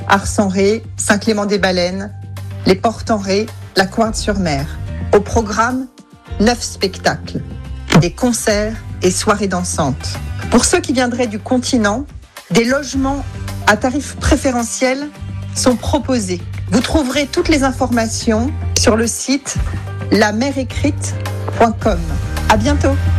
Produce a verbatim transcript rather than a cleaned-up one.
Ars-en-Ré, Saint-Clément-des-Baleines, les Portes-en-Ré, la Cointe-sur-Mer. Au programme, neuf spectacles, des concerts et soirées dansantes. Pour ceux qui viendraient du continent, des logements à tarifs préférentiels sont proposés. Vous trouverez toutes les informations sur le site la mer écrite point com. À bientôt.